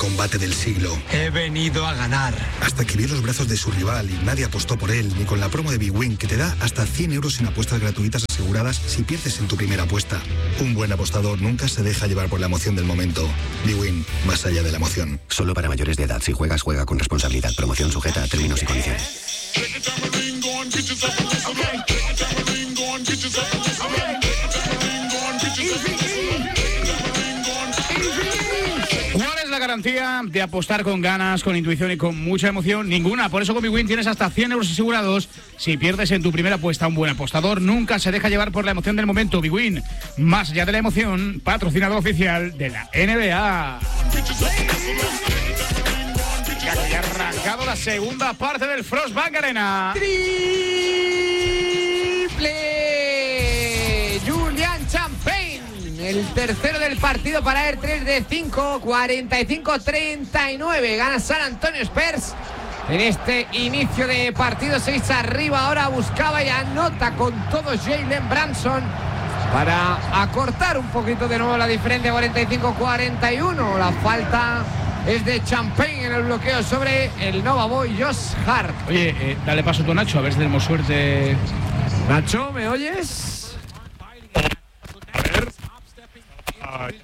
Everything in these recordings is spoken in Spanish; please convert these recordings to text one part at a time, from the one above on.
combate del siglo. He venido a ganar. Hasta que vio los brazos de su rival y nadie apostó por él, ni con la promo de bwin, que te da hasta 100 euros en apuestas gratuitas aseguradas si pierdes en tu primera apuesta. Un buen apostador nunca se deja llevar por la emoción del momento. bwin, más allá de la emoción. Solo para mayores de edad. Si juegas, juega con responsabilidad. Promoción sujeta a términos y condiciones. ¿Cuál es la garantía de apostar con ganas, con intuición y con mucha emoción? Ninguna. Por eso con bwin tienes hasta 100 euros asegurados si pierdes en tu primera apuesta. Un buen apostador nunca se deja llevar por la emoción del momento. bwin, más allá de la emoción, patrocinador oficial de la NBA. Ya que ha arrancado la segunda parte del Frostbank Arena. ¡Triple! Julian Champagne, el tercero del partido para el 3 de 5, 45-39. Gana San Antonio Spurs en este inicio de partido. 6 arriba, ahora buscaba y anota con todo Jalen Brunson para acortar un poquito de nuevo la diferencia. 45-41. La falta es de Champagne en el bloqueo sobre el Nova Boy Josh Hart. Oye, dale paso tú, Nacho, a ver si tenemos suerte. Nacho, ¿me oyes? A ver.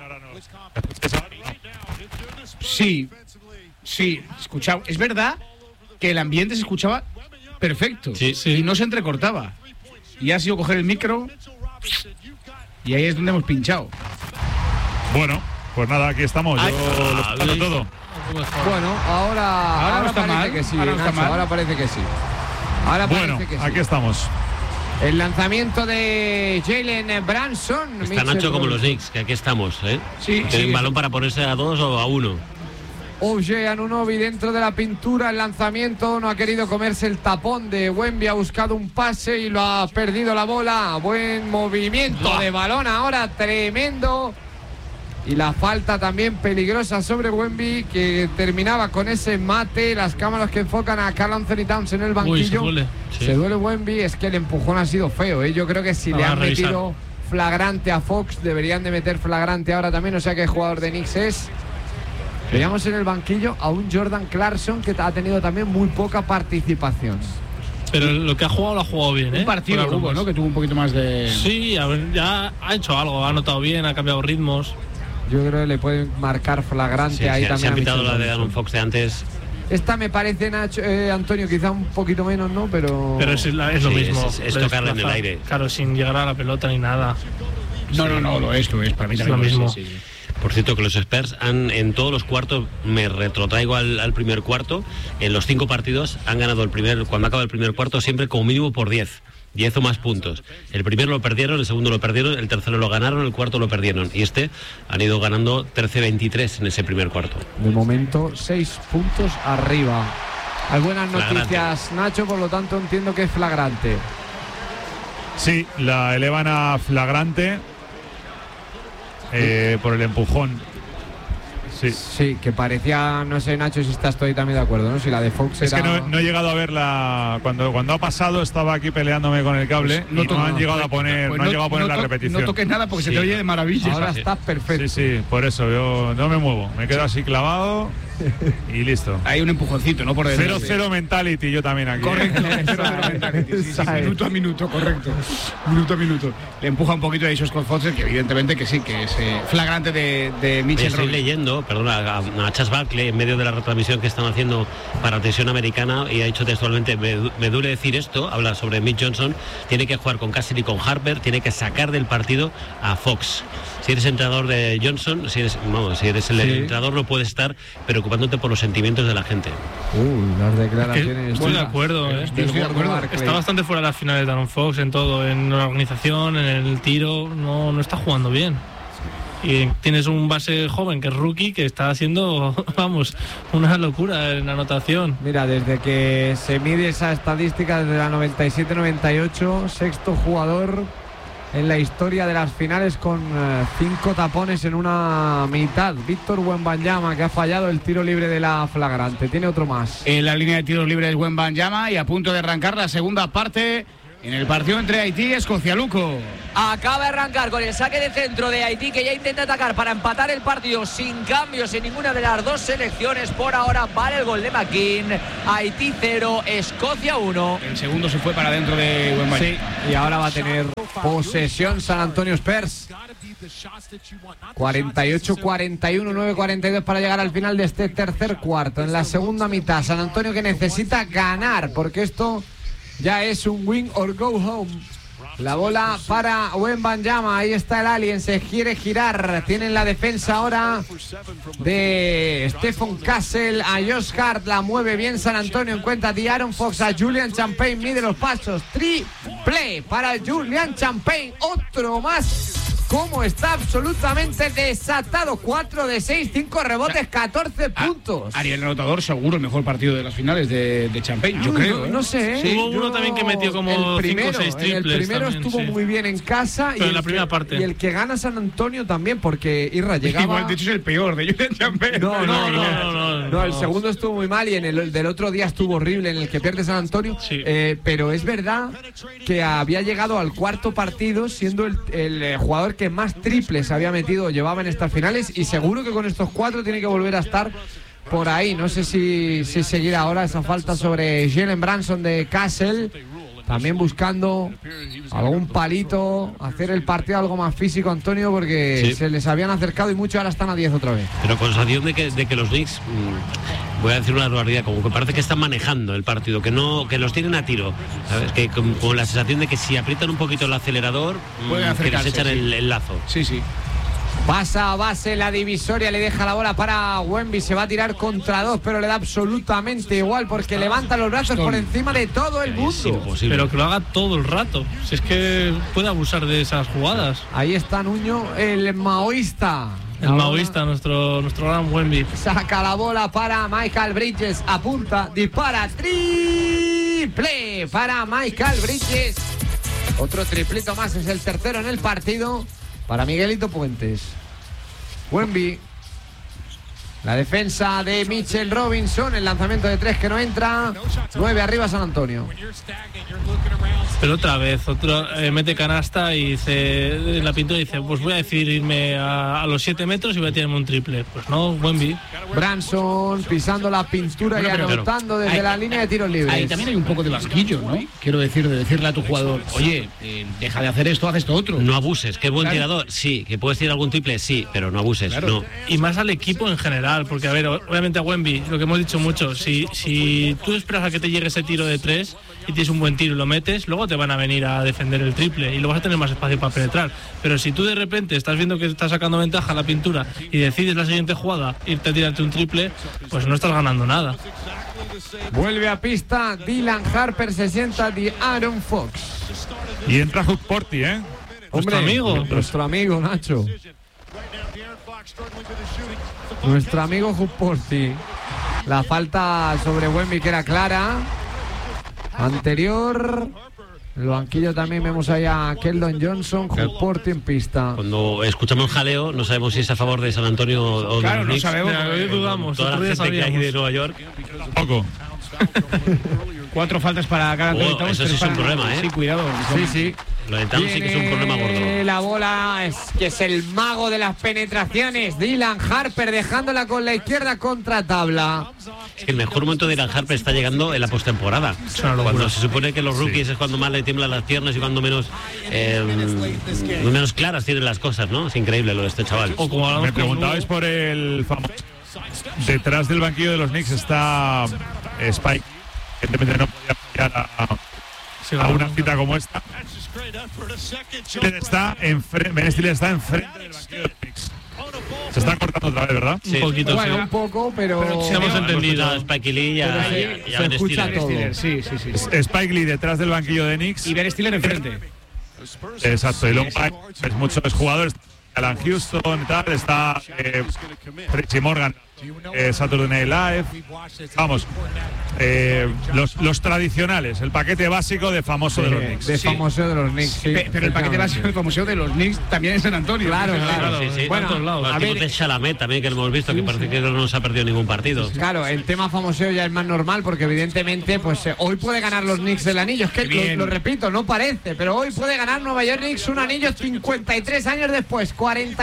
Sí, escuchaba. Es verdad que el ambiente se escuchaba perfecto. Sí. Y no se entrecortaba. Y ha sido coger el micro y ahí es donde hemos pinchado. Bueno, pues nada, aquí estamos. Yo lo escucho todo. Bueno, ahora no está parece mal, que sí, ahora no está Nacho, mal. ahora parece que sí. Bueno, aquí estamos. El lanzamiento de Jalen Brunson. Está Nacho como los Knicks, que aquí estamos, ¿eh? Sí, Tienen sí. balón para ponerse a 2 o a 1. Oye, Anunoby dentro de la pintura. El lanzamiento no ha querido comerse el tapón de Wemby. Ha buscado un pase y lo ha perdido la bola. Buen movimiento de balón ahora, tremendo. Y la falta también peligrosa sobre Wemby, que terminaba con ese mate. Las cámaras que enfocan a Karl Anthony Towns en el banquillo. Se duele Wemby. Es que el empujón ha sido feo, ¿eh? Yo creo que si le han metido flagrante a Fox, deberían de meter flagrante ahora también. No sé qué jugador de Knicks es. Veíamos en el banquillo a un Jordan Clarkson que ha tenido también muy poca participación. Pero lo que ha jugado lo ha jugado bien, ¿eh? Un partido hubo, ¿no? Que tuvo un poquito más de... Sí, a ver, ya ha hecho algo, ha anotado bien, ha cambiado ritmos. Yo creo que le pueden marcar flagrante ahí también. Se ha pitado la de Aaron Fox de antes. Esta me parece, Nacho, Antonio, quizá un poquito menos, ¿no? Pero es lo mismo. Es tocarla en el aire. Claro, sin llegar a la pelota ni nada. No, lo es. Para mí es también lo mismo. Sí. Por cierto, que los Spurs en todos los cuartos, me retrotraigo al primer cuarto, en los 5 partidos han ganado cuando acaba el primer cuarto, siempre como mínimo por 10 o más puntos. El primero lo perdieron, el segundo lo perdieron, el tercero lo ganaron, el cuarto lo perdieron. Y han ido ganando 13-23 en ese primer cuarto. De momento, 6 puntos arriba. Hay buenas noticias, Nacho, por lo tanto entiendo que es flagrante. Sí, la elevan a flagrante por el empujón. Sí, que parecía, no sé, Nacho, si estás tú ahí también de acuerdo, ¿no? Si la de Fox es era... que no he llegado a verla. Cuando ha pasado estaba aquí peleándome con el cable y no han llegado a poner, la repetición. No toques nada porque se te oye de maravilla. Ahora está perfecto. Sí, por eso yo no me muevo. Me quedo así clavado y listo. Hay un empujoncito, ¿no? Por 0-0 mentality yo también aquí. Correcto, 0-0 mentality. Sí, minuto a minuto, correcto. Minuto a minuto. Le empuja un poquito a esos Scott Foster, que evidentemente que sí, que es flagrante de Mitchell. Estoy leyendo, perdona, a Chas Barkley en medio de la retransmisión que están haciendo para Televisión Americana, y ha dicho textualmente: me duele decir esto, habla sobre Mitch Johnson, tiene que jugar con Cassidy y con Harper, tiene que sacar del partido a Fox. Si eres entrenador de Johnson, si eres el entrenador, no puedes estar preocupándote por los sentimientos de la gente. Las declaraciones. Estoy de acuerdo, estoy de acuerdo. Está bastante fuera de las finales de Aaron Fox en todo, en la organización, en el tiro, no está jugando bien. Y tienes un base joven que es rookie, que está haciendo, una locura en anotación. Mira, desde que se mide esa estadística, desde la 97-98, sexto jugador en la historia de las finales con 5 tapones en una mitad. Víctor Wembanyama, que ha fallado el tiro libre de la flagrante. Tiene otro más. En la línea de tiros libres Wembanyama, y a punto de arrancar la segunda parte en el partido entre Haití y Escocia. Luco. Acaba de arrancar con el saque de centro de Haití, que ya intenta atacar para empatar el partido sin cambios en ninguna de las dos selecciones. Por ahora vale el gol de McKean. Haití 0, Escocia 1. El segundo se fue para dentro de Wembley. Sí, y ahora va a tener posesión San Antonio Spurs. 48-41, 9-42 para llegar al final de este tercer cuarto. En la segunda mitad, San Antonio que necesita ganar, porque esto ya es un win or go home. La bola para Wembanyama, ahí está el alien, se quiere girar. Tienen la defensa ahora de Stephen Castle, a Josh Hart, la mueve bien San Antonio, encuentra a Aaron Fox, a Julian Champagne, mide los pasos, triple para Julian Champagne, otro más. Cómo está absolutamente desatado. 4 de 6, 5 rebotes, 14 puntos. Ariel anotador, seguro el mejor partido de las finales de Champagne, yo creo. No sé. Sí, hubo uno también que metió como 5 o 6 triples. El primero también, estuvo muy bien en casa. Pero en la primera parte. Y el que gana San Antonio también, porque Irra llegaba. Igual, de hecho, es el peor de Julian Champagne. No, el segundo estuvo muy mal y en el del otro día estuvo horrible, en el que pierde San Antonio. Sí. Pero es verdad que había llegado al cuarto partido siendo el jugador que más triples había metido, llevaba en estas finales, y seguro que con estos 4 tiene que volver a estar por ahí. No sé si seguir ahora esa falta sobre Jalen Branson de Castle, también buscando algún palito, hacer el partido algo más físico, Antonio, porque se les habían acercado y mucho, ahora están a 10 otra vez. Pero con sensación de que los Knicks, voy a decir una barbaridad, como que parece que están manejando el partido, que los tienen a tiro, ¿sabes? Que con la sensación de que si aprietan un poquito el acelerador, que les echan el lazo. Sí. Pasa a base la divisoria, le deja la bola para Wemby, se va a tirar contra 2, pero le da absolutamente igual porque levanta los brazos por encima de todo el mundo. Pero que lo haga todo el rato, si es que puede abusar de esas jugadas. Ahí está Nuño, el maoísta. El maoísta, nuestro gran Wemby. Saca la bola para Michael Bridges, apunta, dispara, triple para Michael Bridges. Otro triplito más, es el tercero en el partido para Miguelito Puentes. Wemby, la defensa de Mitchell Robinson, el lanzamiento de 3 que no entra. 9 arriba San Antonio. Pero otra vez, mete canasta y dice, en la pintura dice, pues voy a decidir irme a los 7 metros y voy a tirarme un triple. Pues no, Wemby. Branson pisando la pintura y anotando desde la línea de tiros libres. Ahí también hay un poco de vasquillo, ¿no? Quiero decir, de decirle a tu jugador, oye, deja de hacer esto, haz esto otro. No abuses, que buen tirador, sí, que puedes tirar algún triple, sí, pero no abuses, no. Y más al equipo en general, porque a ver, obviamente a Wemby, lo que hemos dicho mucho, si tú esperas a que te llegue ese tiro de 3 y tienes un buen tiro y lo metes, luego te van a venir a defender el triple y lo vas a tener más espacio para penetrar. Pero si tú de repente estás viendo que estás sacando ventaja a la pintura y decides la siguiente jugada irte a tirarte un triple, pues no estás ganando nada. Vuelve a pista Dylan Harper, se sienta de Aaron Fox. Y entra Hugh Porty, Nuestro amigo Nacho. Nuestro amigo Hugh Porty. La falta sobre Wemby que era clara. Anterior. En el banquillo también vemos ahí a Keldon Johnson, Hugh Porty en pista. Cuando escuchamos jaleo, no sabemos si es a favor de San Antonio o claro, de los no Knicks. sabemos. Dudamos. Toda la gente que hay de Nueva York. Tampoco. 4 faltas para cada Towns. Eso sí es un problema, Sí, cuidado. Sí. Lo de Towns sí que es un problema gordo. La bola es el mago de las penetraciones. Dylan Harper dejándola con la izquierda contra tabla. Es que el mejor momento de Dylan Harper está llegando en la postemporada. Cuando se supone que los rookies es cuando más le tiemblan las piernas y cuando menos claras tienen las cosas, ¿no? Es increíble lo de este chaval. Me preguntabais por el famoso. Detrás del banquillo de los Knicks está Spike. Evidentemente no podía fallar a una cita como esta. Ben Stiller está enfrente del banquillo de los Knicks. Se está cortando otra vez, ¿verdad? Sí. Un poquito, bueno, un poco, pero sí hemos entendido. A Spike Lee se escucha todo. Sí. Spike Lee detrás del banquillo de Knicks. Y Ben Stiller enfrente. Exacto, y luego hay muchos jugadores. Alan Houston y tal, está Richie Morgan Saturday Night Live. Vamos, los tradicionales, el paquete básico de famoso de los Knicks. De famoso de los Knicks, sí. Pero el paquete básico de famoso de los Knicks también es San Antonio. Claro. Sí. Bueno, a ver, de Chalamet también, que lo hemos visto, que parece que no se ha perdido ningún partido. Claro, el tema famoseo ya es más normal, porque evidentemente pues hoy puede ganar los Knicks el anillo. Es que lo repito, no parece, pero hoy puede ganar Nueva York Knicks un anillo 53 años después.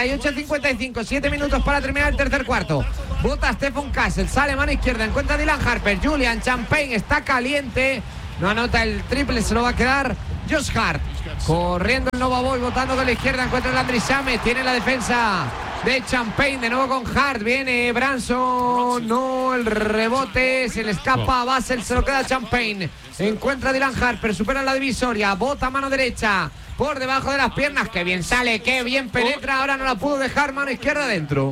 48-55, 7 minutos para terminar el tercer cuarto. Bota Stephen Castle, sale mano izquierda, encuentra a Dylan Harper. Julian Champagne está caliente, no anota el triple, se lo va a quedar Josh Hart. Corriendo el Nova Boy, botando con la izquierda, encuentra el Landry Shamet, tiene la defensa de Champagne, de nuevo con Hart, viene Branson, no, el rebote, se le escapa a Basel, se lo queda Champagne. Encuentra a Dylan Harper, supera la divisoria, bota mano derecha, por debajo de las piernas, que bien sale, que bien penetra, ahora no la pudo dejar, mano izquierda adentro.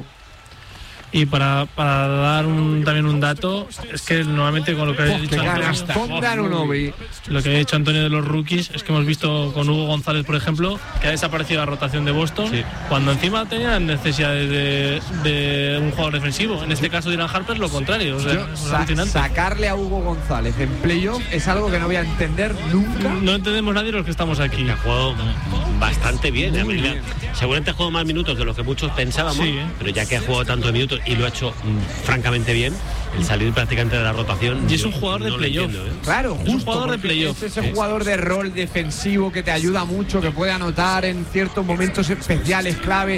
Y para dar también un dato, es que normalmente con lo que ha dicho Antonio, lo que ha dicho Antonio de los rookies, es que hemos visto con Hugo González, por ejemplo, que ha desaparecido la rotación de Boston, cuando encima tenían necesidades de un jugador defensivo. En este caso Dylan Harper lo contrario. O sea, sacarle a Hugo González en playoff es algo que no voy a entender nunca. No entendemos nadie los que estamos aquí. Ha jugado bastante bien. Seguramente ha jugado más minutos de lo que muchos pensábamos, pero ya que ha jugado tantos minutos y lo ha hecho francamente bien, el salir prácticamente de la rotación. Y es un jugador de playoff. Claro, justo, es un jugador de playoff. Es ese jugador de rol defensivo que te ayuda mucho, que puede anotar en ciertos momentos especiales, clave.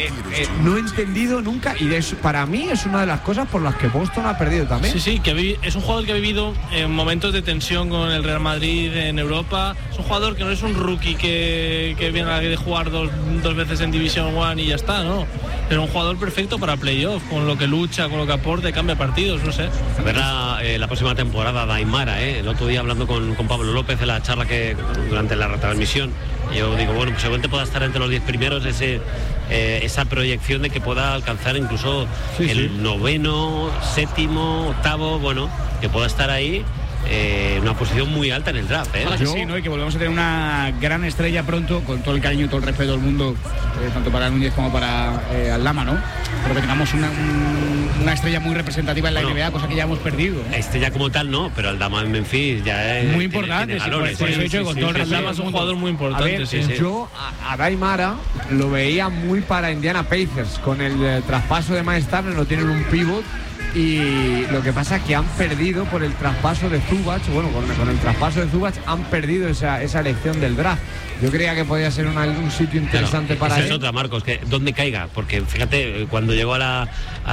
No he entendido nunca, y para mí es una de las cosas por las que Boston ha perdido también. Sí, que es un jugador que ha vivido en momentos de tensión con el Real Madrid en Europa. Es un jugador que no es un rookie que viene a jugar dos veces en Division One y ya está, ¿no? Pero un jugador perfecto para playoff, con lo que lucha, con lo que aporta, cambia partidos, no sé. A ver la próxima temporada de Aimara, el otro día hablando con Pablo López en la charla que durante la retransmisión, yo digo, bueno, pues seguramente pueda estar entre los 10 primeros, esa proyección de que pueda alcanzar incluso el noveno, séptimo, octavo, bueno, que pueda estar ahí. Una posición muy alta en el draft, Sí, ¿no? Y que volvemos a tener una gran estrella pronto, con todo el cariño y todo el respeto del mundo, tanto para Núñez como para Aldama, ¿no? Pero que tengamos una estrella muy representativa en la NBA, cosa que ya hemos perdido, ¿no? Estrella como tal no, pero Aldama en Memphis ya es muy importante. Por eso he dicho, con todo el respeto, Aldama es un jugador muy importante. A ver, yo a Daimara lo veía muy para Indiana Pacers, con el traspaso de Miles Turner, no tienen un pivot. Y lo que pasa es que han perdido por el traspaso de Zubac. Bueno, con el traspaso de Zubac han perdido esa elección del draft. Yo creía que podía ser un sitio interesante para él. Esa es otra, Marcos, que donde caiga, porque fíjate, cuando llegó a la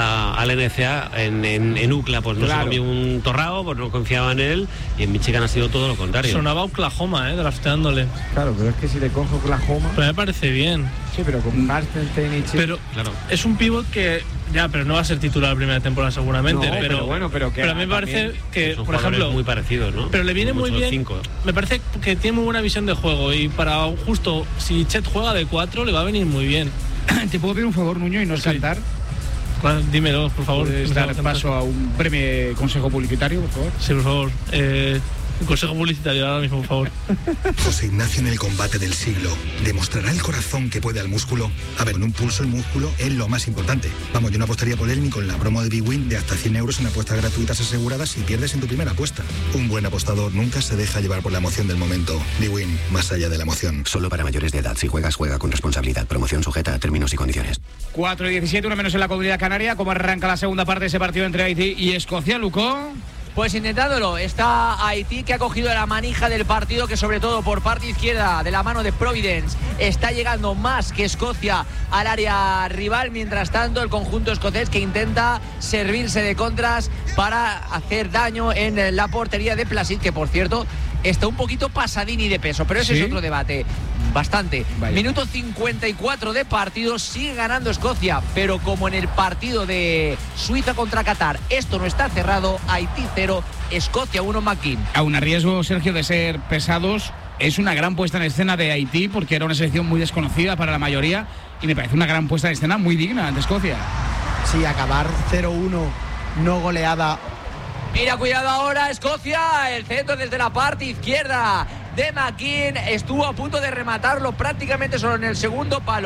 NCAA en UCLA, pues no se comió un torrao, pues no confiaban en él, y en Michigan ha sido todo lo contrario. Sonaba Oklahoma, drafteándole. Claro, pero es que si le coge Oklahoma... Pero me parece bien. Sí, pero con Carsten y Chip. Pero claro, es un pivot que pero no va a ser titular la primera temporada seguramente. No, pero a mí me parece que, por ejemplo, muy parecidos, ¿no? Pero le viene muy bien. Me parece que tiene muy buena visión de juego, y para justo si Chet juega de 4 le va a venir muy bien. ¿Te puedo pedir un favor, Nuño, y no saltar? Dímelo, por favor. ¿Puedes dar paso a un breve consejo publicitario, por favor? Sí, por favor. Consejo publicitario ahora mismo, por favor. José Ignacio en el combate del siglo. ¿Demostrará el corazón que puede al músculo? A ver, con un pulso el músculo es lo más importante. Vamos, yo no apostaría por él ni con la promo de BWin de hasta 100 euros en apuestas gratuitas aseguradas si pierdes en tu primera apuesta. Un buen apostador nunca se deja llevar por la emoción del momento. BWin, más allá de la emoción. Solo para mayores de edad. Si juegas, juega con responsabilidad. Promoción sujeta a términos y condiciones. 4-17, una menos en la Comunidad Canaria. ¿Cómo arranca la segunda parte de ese partido entre Haití y Escocia, Lucó? Pues intentándolo, está Haití, que ha cogido la manija del partido, que sobre todo por parte izquierda de la mano de Providence está llegando más que Escocia al área rival. Mientras tanto, el conjunto escocés, que intenta servirse de contras para hacer daño en la portería de Placid, que por cierto está un poquito pasadini de peso, pero ese es otro debate. Bastante. Vaya. Minuto 54 de partido, sigue ganando Escocia, pero como en el partido de Suiza contra Qatar esto no está cerrado, Haití 0, Escocia 1, McKean. Aún a riesgo, Sergio, de ser pesados, es una gran puesta en escena de Haití, porque era una selección muy desconocida para la mayoría, y me parece una gran puesta en escena muy digna de Escocia. Sí, acabar 0-1, no goleada. Mira, cuidado ahora, Escocia, el centro desde la parte izquierda de McKean, estuvo a punto de rematarlo prácticamente solo en el segundo palo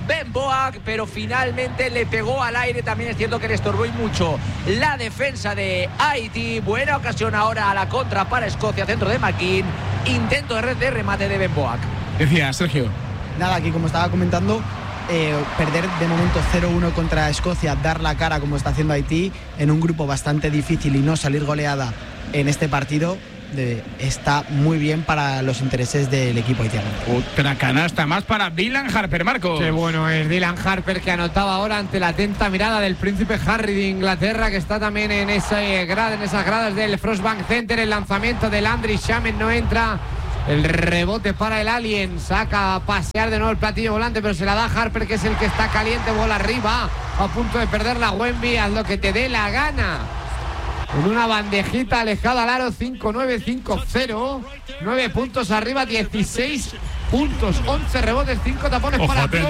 Benoit, pero finalmente le pegó al aire. También es cierto que le estorbó y mucho la defensa de Haití. Buena ocasión ahora a la contra para Escocia, centro de McKean, intento de remate de Benoit. Decía Sergio. Nada, aquí como estaba comentando, perder de momento 0-1 contra Escocia, dar la cara como está haciendo Haití en un grupo bastante difícil y no salir goleada en este partido está muy bien para los intereses del equipo haitiano. Otra canasta más para Dylan Harper, Marcos. Qué bueno es Dylan Harper, que anotaba ahora ante la atenta mirada del príncipe Harry de Inglaterra, que está también en esas gradas del Frostbank Center. El lanzamiento de Landry Shamet no entra. El rebote para el Alien, saca a pasear de nuevo el platillo volante, pero se la da Harper, que es el que está caliente, bola arriba, a punto de perder la Wemby. Haz lo que te dé la gana. Con una bandejita alejada al aro, 5-9, 5-0. 9 puntos arriba, 16 puntos, 11 rebotes, 5 tapones. Ojo, para atentos,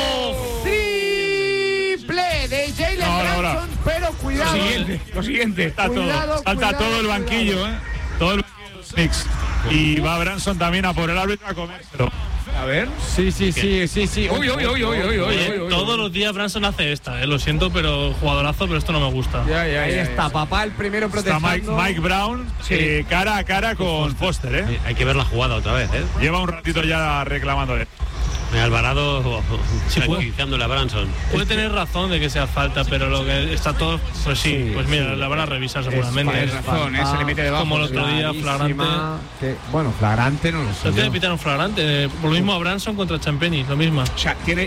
triple de Jalen Branson, pero cuidado. Lo siguiente. Salta todo el banquillo, todo el banquillo de los Knicks. Y va Branson también a por el árbitro a comérselo. A ver. Sí. Uy. Todos los días Branson hace esta, lo siento, pero jugadorazo, pero esto no me gusta. Ahí está, papá, el primero protestando. Está Mike Brown, cara a cara con Foster, Hay que ver la jugada otra vez, Lleva un ratito ya reclamándole. Alvarado tranquilizándole a Branson. Puede tener razón de que sea falta, pero lo que está todo, pues sí, pues mira, la van a revisar seguramente. Tienes razón, se le mete debajo. Como el otro día, flagrante. Flagrante no lo sé. No te pitaron flagrante. Por lo mismo a Branson contra Champagny, lo mismo. O sea, tiene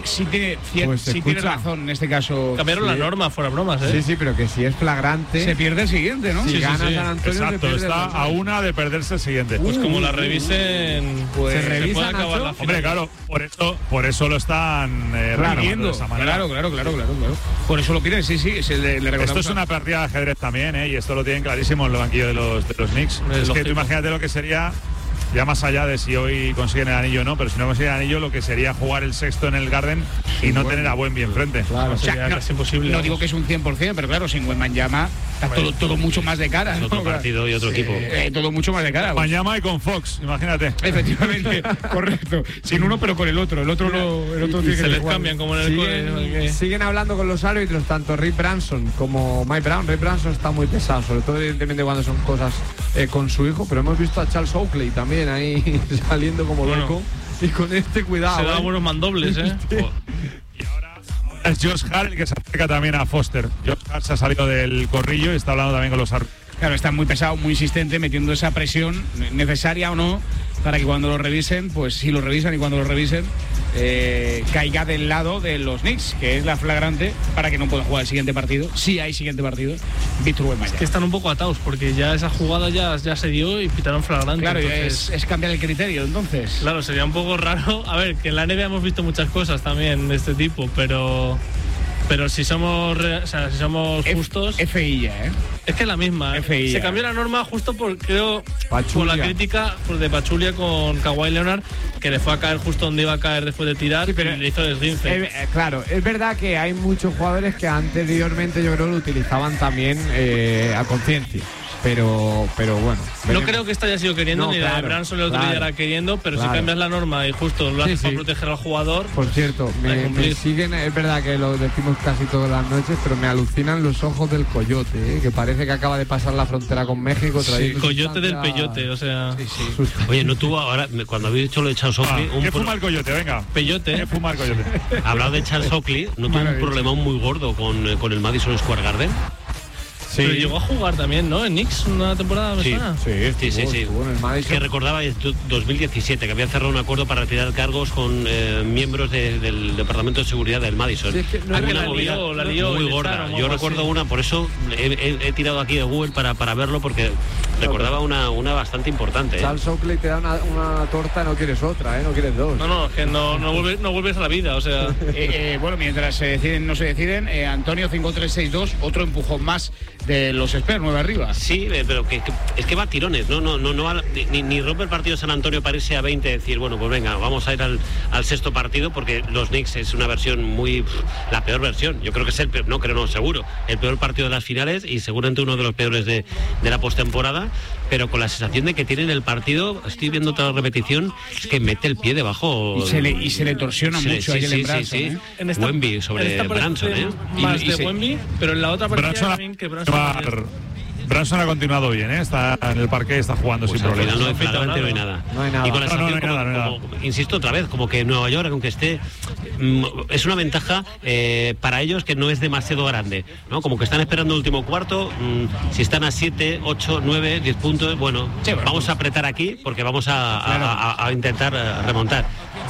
razón en este caso. Cambiaron la norma, fuera bromas, Sí, pero que si es flagrante. Se pierde el siguiente, ¿no? Si gana San Antonio. Exacto, está a una de perderse el siguiente. Pues como la revisen, pues se puede acabar la final. Hombre, claro, por eso lo están reviendo. De esa manera. Claro. Por eso lo piden, sí. Esto es una partida de ajedrez también, y esto lo tienen clarísimo en el banquillo de los Knicks. Es que tú imagínate lo que sería, ya más allá de si hoy consiguen el anillo o no, pero si no consiguen el anillo, lo que sería jugar el sexto en el Garden y no tener a Wemby enfrente. Claro, sería casi imposible. No digo que es un 100%, pero claro, sin Wembanyama está todo mucho más de cara. Es otro partido y otro equipo. Todo mucho más de cara. Wembanyama y con Fox, imagínate. Efectivamente, correcto. Sin uno, pero con el otro. El otro tiene se que les cambian como en el cole. Siguen hablando con los árbitros, tanto Rick Branson como Mike Brown. Rick Branson está muy pesado, sobre todo evidentemente cuando son cosas con su hijo, pero hemos visto a Charles Oakley también ahí saliendo como loco. Y con este cuidado. Se da buenos mandobles, Y ahora es Josh Hart el que se acerca también a Foster. Josh Hart se ha salido del corrillo y está hablando también con los árbitros. Claro, está muy pesado, muy insistente, metiendo esa presión, necesaria o no, para que cuando lo revisen, pues si lo revisan y cuando lo revisen, caiga del lado de los Knicks, que es la flagrante, para que no puedan jugar el siguiente partido. Si hay siguiente partido, Víctor Wembanyama. Es que están un poco atados, porque ya esa jugada ya se dio y pitaron flagrante. Claro, entonces, es cambiar el criterio, entonces. Claro, sería un poco raro. A ver, que en la NBA hemos visto muchas cosas también de este tipo, pero si somos justos. FI ya, Es que es la misma. FI se ya. cambió la norma justo por la crítica de Pachulia con Kawhi Leonard, que le fue a caer justo donde iba a caer después de tirar, y le hizo desguince. Claro, es verdad que hay muchos jugadores que anteriormente yo creo lo utilizaban también a conciencia. Pero bueno. No creo que esta haya sido queriendo, ni la de Branson el otro día era queriendo, pero si cambias la norma y justo lo haces para proteger al jugador. Por cierto, me siguen, es verdad que lo decimos casi todas las noches, pero me alucinan los ojos del Coyote, que parece que acaba de pasar la frontera con México. Sí, Coyote del Peyote, o sea. Oye, no tuvo ahora, cuando habéis dicho lo de Charles Oakley. ¿Qué fuma el Coyote? Venga. Peyote. ¿Qué fuma el Coyote? Hablado de Charles Oakley, ¿no tuvo un problema muy gordo con el Madison Square Garden? Sí. Pero llegó a jugar también, ¿no? En Knicks una temporada, ¿me suena? Sí. Que recordaba 2017 que había cerrado un acuerdo para retirar cargos con miembros del Departamento de Seguridad del Madison. Sí, es que la lió muy gorda. Yo recuerdo una, por eso he tirado aquí de Google para verlo, porque recordaba una bastante importante. Charles Oakley te da una torta, no quieres otra, no quieres dos. No, es que no vuelves a la vida, o sea. Bueno, mientras se deciden, no se deciden, Antonio 5-3-6-2, otro empujón más de los Spurs, 9 arriba. Sí, pero es que va a tirones, no va, ni rompe el partido San Antonio para irse a 20 y decir, bueno, pues venga, vamos a ir al sexto partido, porque los Knicks es una versión la peor versión. Yo creo que es el peor, seguro, el peor partido de las finales y seguramente uno de los peores de la postemporada, pero con la sensación de que tienen el partido, estoy viendo otra repetición, es que mete el pie debajo. Y se le torsiona mucho a Jalen Branson. Wemby sobre Branson, Más de Wemby, pero en la otra parecía también que Branson ha continuado bien, está en el parque, está jugando sin problemas. No hay nada. Y con la sensación, insisto otra vez, como que Nueva York, aunque esté, es una ventaja para ellos que no es demasiado grande, ¿no? Como que están esperando el último cuarto, si están a 7, 8, 9, 10 puntos, bueno, vamos a apretar aquí porque vamos a intentar remontar.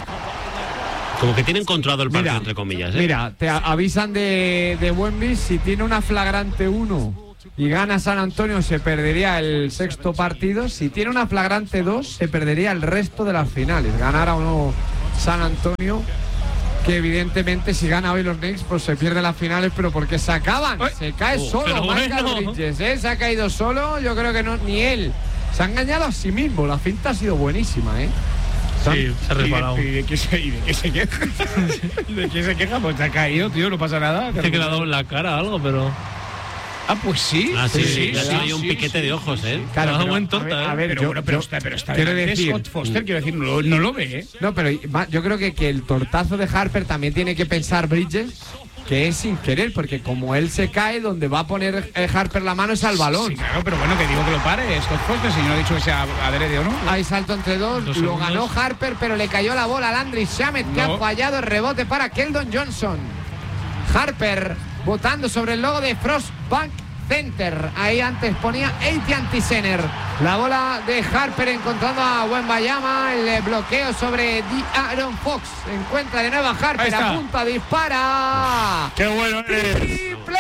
Como que tienen controlado el partido, entre comillas. Mira, te avisan de Wemby, si tiene una flagrante 1 y gana San Antonio, se perdería el sexto partido. Si tiene una flagrante 2, se perdería el resto de las finales. Ganara o no San Antonio, que evidentemente si gana hoy los Knicks, pues se pierden las finales, pero porque se acaban. Se cae solo Michael Bridges, se ha caído solo. Yo creo que ni él. Se ha engañado a sí mismo. La finta ha sido buenísima, Sí, se ha resbalado. ¿Y de qué se queja? ¿De qué se queja? Pues se ha caído, tío, no pasa nada. Te ha quedado en la cara algo, pero... Ah, pues sí. Sí, hay un piquete de ojos, Claro, pero, buen tonta, a ver, pero está quiero decir, Scott Foster, quiero decir, no lo ve, No, pero yo creo que el tortazo de Harper también tiene que pensar Bridges, que es sin querer, porque como él se cae, donde va a poner Harper la mano es al balón. Sí, claro, pero bueno, que digo que lo pare Scott Foster, si no ha dicho que sea adrede o no. Hay salto entre dos, lo ganó Harper, pero le cayó la bola a Landry Shamet, que ha fallado el rebote para Keldon Johnson. Harper botando sobre el logo de Frostbank Center. Ahí antes ponía AT&T Center. La bola de Harper encontrando a Wembanyama. El bloqueo sobre Aaron Fox. Encuentra de nuevo a Harper. Apunta, dispara. ¡Qué bueno! ¡Triple!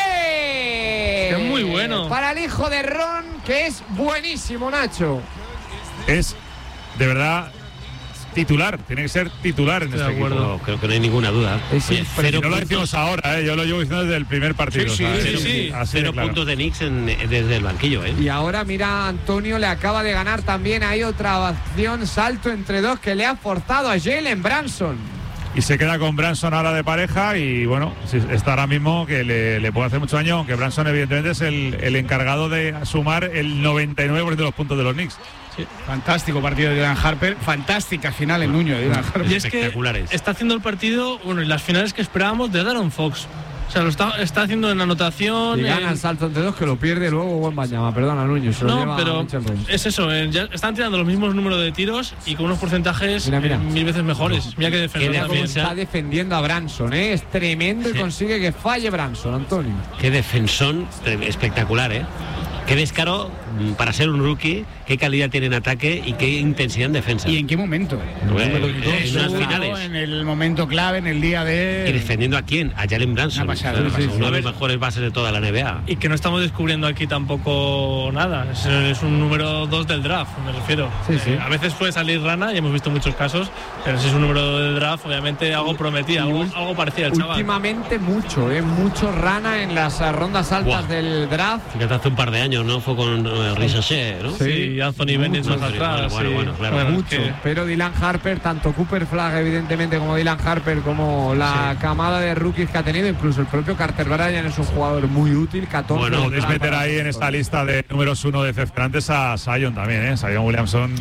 Es muy bueno. Para el hijo de Ron, que es buenísimo, Nacho. Es, de verdad, titular, tiene que ser titular en este equipo. No, creo que no hay ninguna duda. Pero no lo decimos ahora, yo lo llevo diciendo desde el primer partido. Sí. 0 puntos de Knicks desde el banquillo. Y ahora mira, Antonio le acaba de ganar también. Hay otra acción, salto entre dos que le ha forzado a Jalen Branson. Y se queda con Branson ahora de pareja y bueno, está ahora mismo que le puede hacer mucho daño, aunque Branson evidentemente es el encargado de sumar el 99% de los puntos de los Knicks. Sí. Fantástico partido de Dylan Harper, fantástica final en Nuño de Dylan Harper. Y es que está haciendo el partido, bueno, y las finales que esperábamos de Aaron Fox. O sea, lo está haciendo en anotación. Y gana el salto entre dos, que lo pierde luego Wembanyama. Perdona, Nuño, se lo lleva pero es eso, ya están tirando los mismos números de tiros y con unos porcentajes mira. 1000 veces mejores. Mira que defensor también. Está defendiendo a Branson, es tremendo y consigue que falle Branson, Antonio. Qué defensón espectacular, Qué descaro para ser un rookie, qué calidad tiene en ataque y qué intensidad en defensa. ¿Y en qué momento? En unas finales. En el momento clave, en el día de... ¿Y defendiendo a quién? A Jalen Branson. Uno de los mejores bases de toda la NBA. Y que no estamos descubriendo aquí tampoco nada. Es un número 2 del draft, me refiero. A veces puede salir rana, y hemos visto muchos casos, pero si es un número del draft, obviamente algo prometía, algo parecía el chaval. Últimamente mucho rana en las rondas altas del draft. Fíjate, hace un par de años, ¿no? Fue con Ricochet, ¿no? Sí, Anthony Bennett más atrás. Bueno, claro. Mucho. Pero Dylan Harper, tanto Cooper Flagg, evidentemente, como Dylan Harper, como la camada de rookies que ha tenido, incluso el propio Carter Bryant es un jugador muy útil. 14. Bueno, podéis meter ahí en esta lista de números 1 decepcionantes a Zion también, Zion Williamson.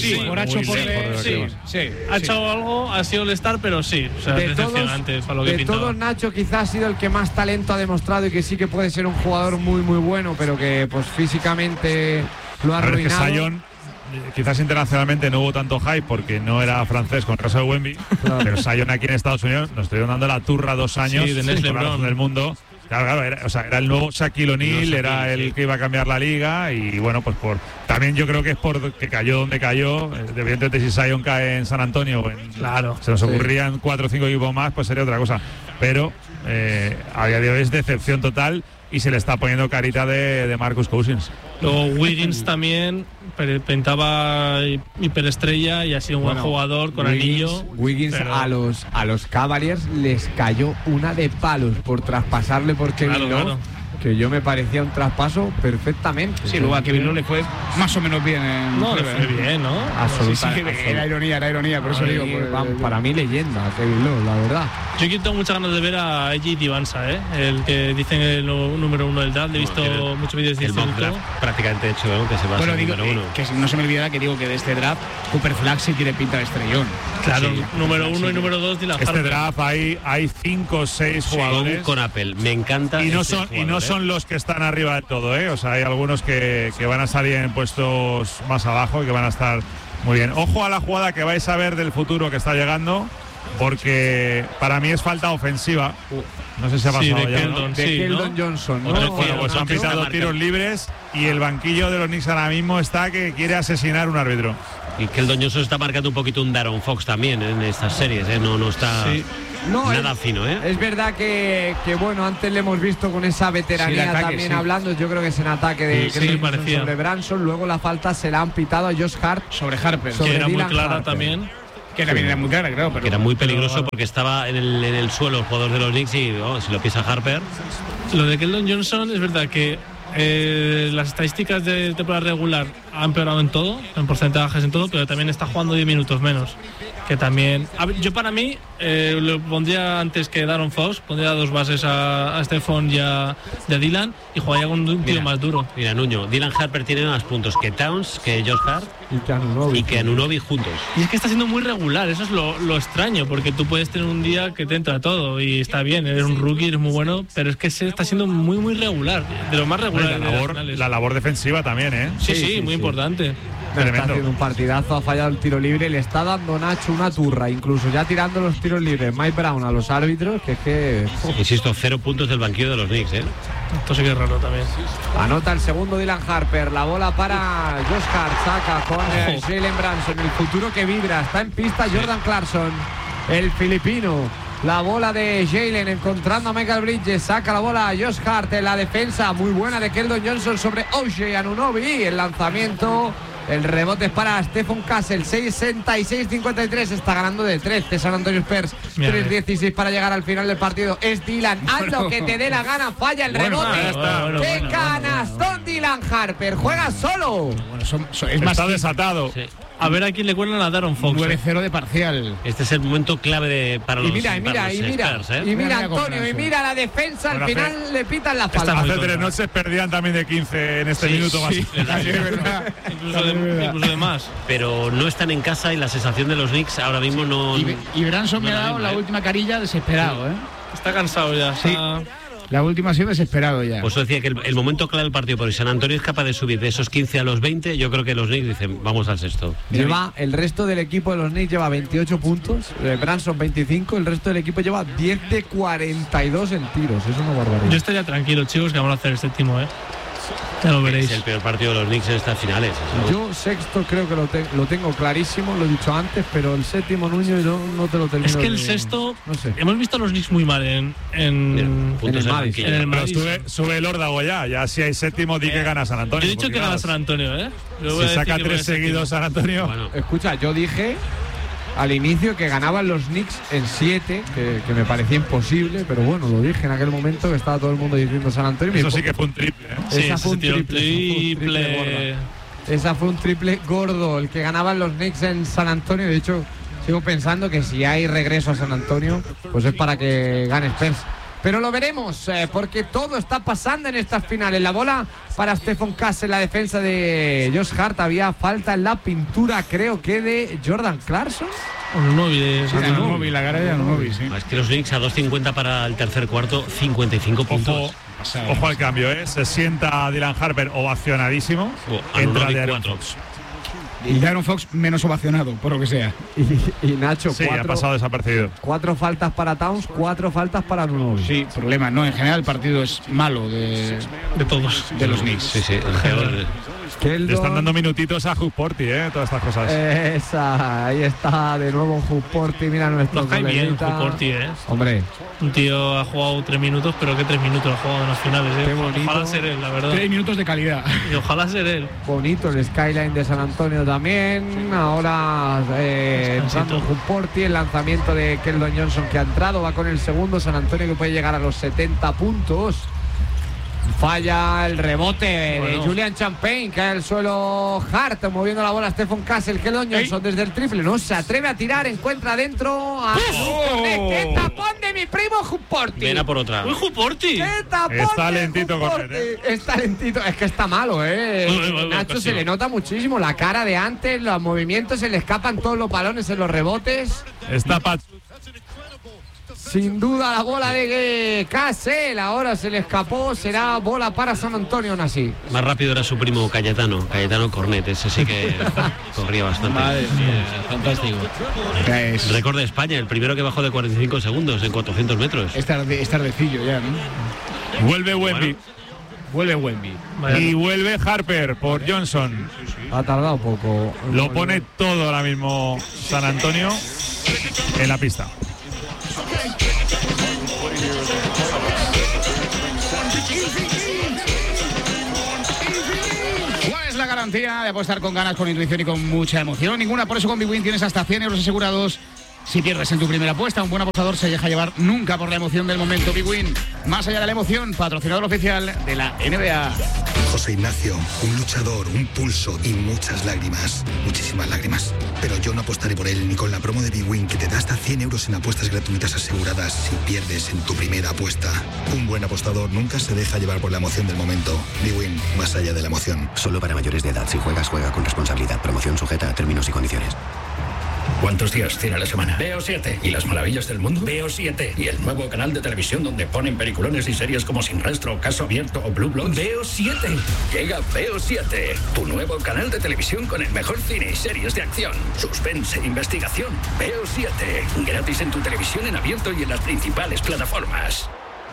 Ha hecho algo, ha sido el star, pero sí. O sea, decepcionante para lo que pintaba. De todos, Nacho quizás ha sido el que más talento ha demostrado y que sí que puede ser un jugador muy bueno, pero que pues físicamente lo ha arruinado. Que Zion, quizás internacionalmente no hubo tanto hype porque no era francés con Russell Wemby, pero Zion aquí en Estados Unidos nos estuvieron dando la turra 2 años del mundo. Claro, era el nuevo Shaquille O'Neal, era el que iba a cambiar la liga y bueno, pues también yo creo que es por que cayó donde cayó. Evidentemente si Zion cae en San Antonio, se nos ocurrían 4 o 5 equipos más, pues sería otra cosa. Pero a día de hoy es decepción total y se le está poniendo carita de Marcus Cousins. Luego Wiggins también pintaba hiperestrella y ha sido un buen jugador con anillo. Wiggins pero... a los Cavaliers les cayó una de palos por traspasarle por Kevin Love. que yo me parecía un traspaso perfectamente. Sí, luego a Kevin Love le fue más o menos bien. No, le fue bien, ¿no? Absolutamente. Era ironía, por eso digo. Para mí leyenda, Kevin Love, la verdad. Yo aquí tengo muchas ganas de ver a Eji Divansa, el que dicen el número 1 del draft. He visto muchos vídeos de el mock draft prácticamente hecho, que se va a ser el número 1. Que no se me olvidará que digo que de este draft Cooper Flaxi tiene pinta de estrellón. Claro, sí, número 1 y número 2 de la Este draft hay 5 o 6 jugadores con Apple. Me encanta. Y no son los que están arriba de todo, O sea, hay algunos que van a salir en puestos más abajo y que van a estar muy bien. Ojo a la jugada que vais a ver del futuro que está llegando, porque para mí es falta ofensiva. No sé si ha pasado de ya, Keldon, ¿no? De Keldon Johnson, ¿no? Bueno, pues han pitado tiros libres y el banquillo de los Knicks ahora mismo está que quiere asesinar un árbitro. Y que el Doñoso está marcando un poquito un Darren Fox también en estas series, No está nada fino, Es verdad que bueno, antes le hemos visto con esa veteranía también hablando. Yo creo que es en ataque de sobre Branson. Luego la falta se la han pitado a Josh Hart sobre Harper, que era muy clara Harper. también. Que también era muy clara, creo, pero que era muy peligroso porque estaba en el suelo el jugador de los Knicks y si lo pisa Harper. Lo de Keldon Johnson es verdad que las estadísticas de temporada regular han empeorado en todo, en porcentajes, en todo, pero también está jugando 10 minutos menos. Que también. Yo para mí lo pondría antes que Darren Fox, pondría 2 bases a Stephon y a Dylan y jugaría con un tío más duro. Mira, Nuño, Dylan Harper tiene más puntos que Towns, que Josh Hart y que Anunoby juntos. Y es que está siendo muy regular, eso es lo extraño, porque tú puedes tener un día que te entra todo y está bien, eres un rookie, eres muy bueno, pero es que se está siendo muy, muy regular, de lo más regular. La labor defensiva también, Sí, muy importante. Está haciendo un partidazo, ha fallado el tiro libre, le está dando Nacho una turra, incluso ya tirando los tiros libres Mike Brown a los árbitros, que insisto, 0 puntos del banquillo de los Knicks, Esto sí que es raro también. Anota el segundo Dylan Harper, la bola para Josh Hart, saca con Jalen Branson, el futuro que vibra, está en pista Jordan Clarkson, el filipino. La bola de Jalen encontrando a Michael Bridges, saca la bola a Josh Hart en la defensa, muy buena de Keldon Johnson sobre OJ Anunoby, el lanzamiento. El rebote es para Stephon Castle, 66-53, está ganando de 13 San Antonio Spurs, 3-16 para llegar al final del partido. Es Dylan, haz lo que te dé la gana, falla el rebote. ¡Qué canastón Dylan Harper! ¡Juega solo! Es más, está desatado. Sí. A ver a quién le cuelan a Darren Fox. 9-0 de parcial. Este es el momento clave para los Spurs. Y mira Antonio, y mira la defensa, al final le pitan la falta. Hace 3 noches perdían también de 15 en este minuto más. Incluso de más. Pero no están en casa y la sensación de los Knicks ahora mismo no. Y Branson me ha dado la última carilla desesperado, Está cansado ya. Sí. La última ha sido desesperado ya. Pues decía que el momento clave del partido, porque San Antonio es capaz de subir de esos 15 a los 20, yo creo que los Knicks dicen, vamos al sexto. El resto del equipo de los Knicks lleva 28 puntos, Branson 25, el resto del equipo lleva 10 de 42 en tiros, es una barbaridad. Yo estaría tranquilo, chicos, que vamos a hacer el séptimo, Ya lo veréis. Es el peor partido de los Knicks en estas finales. Yo sexto creo que lo tengo clarísimo, lo he dicho antes, pero el séptimo, Nuño, no te lo termino. Es que el sexto, no sé. Hemos visto a los Knicks muy mal en el Madison. Sube el órdago ya si hay séptimo, di que gana San Antonio. Yo he dicho que gana San Antonio, Si saca 3 seguidos San Antonio. Bueno. Escucha, yo dije al inicio que ganaban los Knicks en 7, que me parecía imposible, pero bueno, lo dije en aquel momento que estaba todo el mundo diciendo San Antonio. Eso sí que fue un triple, Esa fue un triple. Esa fue un triple gordo, el que ganaban los Knicks en San Antonio. De hecho, sigo pensando que si hay regreso a San Antonio, pues es para que gane Spurs. Pero lo veremos, porque todo está pasando en estas finales. La bola para Stephon Castle, la defensa de Josh Hart. Había falta en la pintura, creo que de Jordan Clarkson. Anunoby, la cara de Anunoby, sí. Es que los Knicks a 2.50 para el tercer cuarto, 55 puntos. Ojo al cambio, se sienta Dylan Harper ovacionadísimo. Entra de Darren Fox. Y Darren Fox menos ovacionado, por lo que sea. Y Nacho, sí, ha pasado desapercibido. 4 faltas para Towns, 4 faltas para Anunoby. Sí, problema. No, en general el partido es malo de todos. De los Knicks. Sí, el peor. Le están dando minutitos a Hugh Porty, todas estas cosas. Ahí está de nuevo Hugh Porty. Mira nuestro Nos cae bien Hugh Porty, Hombre. Un tío ha jugado 3 minutos, pero que 3 minutos ha jugado en las finales, Qué bonito. Ojalá ser él, la verdad. 3 minutos de calidad. Y ojalá ser él. Bonito el skyline de San Antonio también. Ahora entrando Hugh Porty, el lanzamiento de Keldon Johnson que ha entrado, va con el segundo. San Antonio que puede llegar a los 70 puntos. Falla el rebote de Julian Champagne, cae al suelo Hart, moviendo la bola Stephen Castle. Keldon Johnson desde el triple, no se atreve a tirar, encuentra dentro a ¡qué tapón de mi primo Huporti! Ven a por otra. ¡Uy, Huporti! ¡Qué tapón! Está de lentito Huporti! Está lentito, es que está malo, Nacho se le nota muchísimo la cara de antes, los movimientos, se le escapan todos los balones en los rebotes. Está Pat. Sin duda la bola de Casel, ahora se le escapó, será bola para San Antonio aún así. Más rápido era su primo Cayetano Cornet, ese sí que corría bastante. Madre mía, fantástico. Récord de España, el primero que bajó de 45 segundos en 400 metros. Es tardecillo ya, ¿no? Vuelve Wemby. Vuelve Wemby. Y vuelve Harper por Johnson. Ha tardado poco. Lo pone todo ahora mismo San Antonio en la pista. ¿Cuál es la garantía de apostar con ganas, con intuición y con mucha emoción? Ninguna, por eso con Bwin tienes hasta 100 euros asegurados. Si pierdes en tu primera apuesta, un buen apostador se deja llevar nunca por la emoción del momento. Bwin, más allá de la emoción, patrocinador oficial de la NBA. José Ignacio, un luchador, un pulso y muchas lágrimas. Muchísimas lágrimas. Pero yo no apostaré por él ni con la promo de Bwin, que te da hasta 100 euros en apuestas gratuitas aseguradas si pierdes en tu primera apuesta. Un buen apostador nunca se deja llevar por la emoción del momento. Bwin, más allá de la emoción. Solo para mayores de edad. Si juegas, juega con responsabilidad. Promoción sujeta a términos y condiciones. ¿Cuántos días tiene la semana? Veo 7. ¿Y las maravillas del mundo? Veo 7. ¿Y el nuevo canal de televisión donde ponen peliculones y series como Sin Rastro, Caso Abierto o Blue Bloods? Veo 7. Llega Veo 7, tu nuevo canal de televisión con el mejor cine y series de acción, suspense, investigación. Veo 7. Gratis en tu televisión en abierto y en las principales plataformas.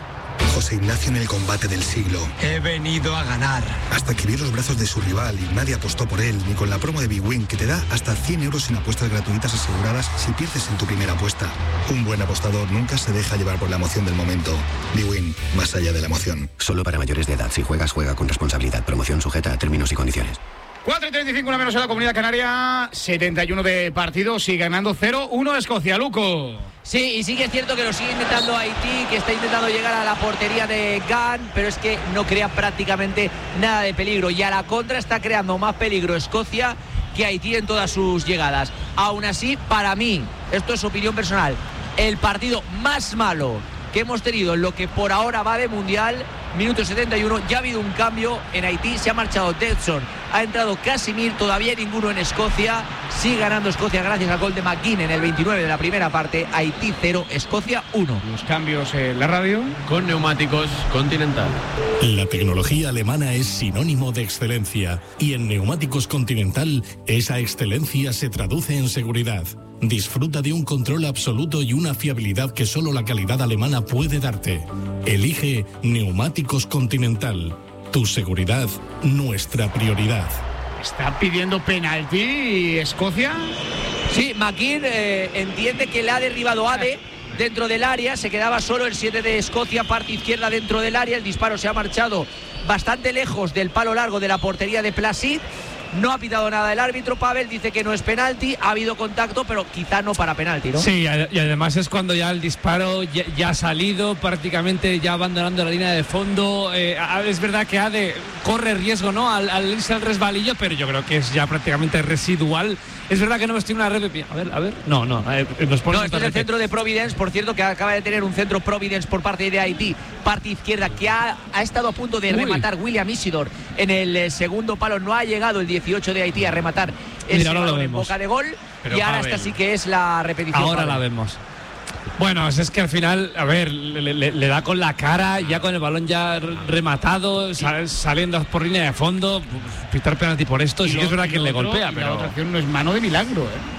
José Ignacio en el combate del siglo. He venido a ganar. Hasta que vio los brazos de su rival y nadie apostó por él, ni con la promo de Bwin, que te da hasta 100 euros en apuestas gratuitas aseguradas si pierdes en tu primera apuesta. Un buen apostador nunca se deja llevar por la emoción del momento. Bwin, más allá de la emoción. Solo para mayores de edad. Si juegas, juega con responsabilidad. Promoción sujeta a términos y condiciones. 4:35, una menos en la Comunidad Canaria. 71 de partido, sigue ganando 0-1 Escocia. Luco. Sí, y sí que es cierto que lo sigue intentando Haití, que está intentando llegar a la portería de Gunn, pero es que no crea prácticamente nada de peligro. Y a la contra está creando más peligro Escocia que Haití en todas sus llegadas. Aún así, para mí, esto es opinión personal, el partido más malo que hemos tenido en lo que por ahora va de Mundial, minuto 71, ya ha habido un cambio en Haití, se ha marchado Dodson, ha entrado Casimir, todavía ninguno en Escocia, sigue ganando Escocia gracias al gol de McGinn en el 29 de la primera parte. Haití 0, Escocia 1. Los cambios en la radio. Con Neumáticos Continental. La tecnología alemana es sinónimo de excelencia y en Neumáticos Continental esa excelencia se traduce en seguridad. Disfruta de un control absoluto y una fiabilidad que solo la calidad alemana puede darte. Elige Neumáticos Continental. Tu seguridad, nuestra prioridad. ¿Está pidiendo penalti Escocia? Sí, McGinn entiende que le ha derribado Ade dentro del área, se quedaba solo el 7 de Escocia, parte izquierda dentro del área, el disparo se ha marchado bastante lejos del palo largo de la portería de Placid. No ha pitado nada el árbitro. Pavel dice que no es penalti, ha habido contacto, pero quizá no para penalti, ¿no? Sí, y además es cuando ya el disparo ya ha salido, prácticamente ya abandonando la línea de fondo. Es verdad que Ade corre riesgo, ¿no? Al irse al resbalillo, pero yo creo que es ya prácticamente residual. Es verdad que no hemos tenido una red. A ver. No. No, este es el centro de Providence, por cierto, que acaba de tener un centro Providence por parte de Haití, parte izquierda, que ha estado a punto de rematar William Isidore en el segundo palo. No ha llegado el 18 de Haití a rematar ese balón en boca de gol. Pero y ahora esta sí que es la repetición. Ahora la vemos. Bueno, es que al final, a ver, le da con la cara, ya con el balón ya rematado, saliendo por línea de fondo, pitar penalti por esto, sí que es verdad que le golpea, pero la otra acción no es mano de milagro,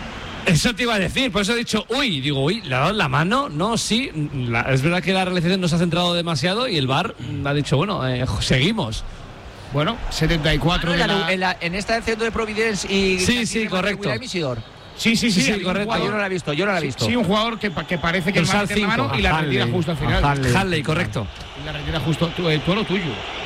Eso te iba a decir, por eso he dicho, ¿le ha dado la mano? No, sí, es verdad que la realización no se ha centrado demasiado y el VAR ha dicho, bueno, seguimos. Bueno, 74 en esta centro de Providence y sí, correcto. Sí, correcto. Yo no la he visto. Sí, un jugador que parece que el mete la mano y la retira justo al final. Halley, correcto. Y la retira justo, tú lo tuyo.